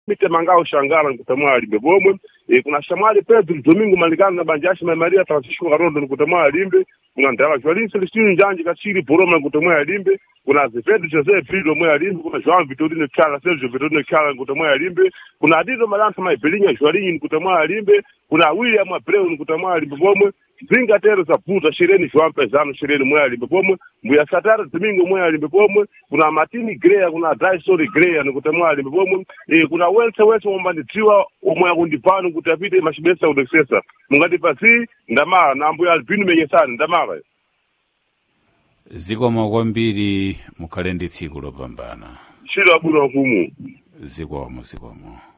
mite mangao shangala nkutamwali bebomwe kuna shamwali Pedro Domingo Malikano na banjashi Maria Francisco Garondo nkutamwali limbe kuna ndala Joaquim Celestino Njanji Kachiri Boroma nkutamwali limbe kuna Azevedo José Filho mwe limbe kuna João Vitorino Chala Sergio Vitorino Chala nkutamwali limbe kuna Adido Malanta Maibelinha Joalinho nkutamwali limbe kuna William Abreu nkutamwali limbe bomwe Zinga tero za puta shireni João Pezano shireni mwe limbe bomwe Mbuya Satara Domingo mwe limbe bomwe kuna Martini Greya kuna Dyson Greya nkutamwali limbe bomwe kuna Welsa wambanditiwa omwe kundipano kutapite mashibesa udexesa mungati pasi ndamara na ambuya albinu menyesani ndamara zikomo kwambiri mukhale ndi tsiku lopambana shilo abuno humu zikomo